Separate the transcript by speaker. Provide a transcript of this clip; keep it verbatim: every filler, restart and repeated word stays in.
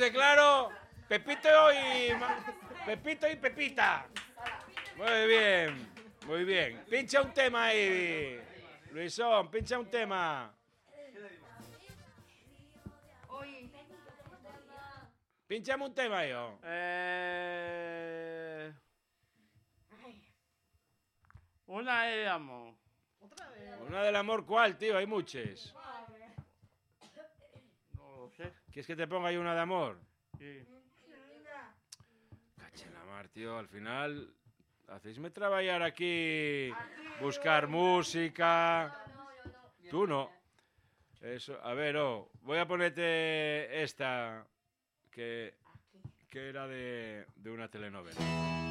Speaker 1: de claro. Pepito y... Pepito y Pepita. Muy bien, muy bien. Pincha un tema ahí, Luisón, pincha un tema. Pinchame un tema yo.
Speaker 2: Eh... Una de amor.
Speaker 1: Una del amor, ¿cuál, tío? Hay muchas.
Speaker 2: No lo sé.
Speaker 1: ¿Quieres que te ponga ahí una de amor?
Speaker 2: Sí.
Speaker 1: Cache la mar, tío, al final... Hacéisme trabajar aquí, buscar música. Tú no. Eso, a ver, oh, voy a ponerte esta, que, que era de, de una telenovela.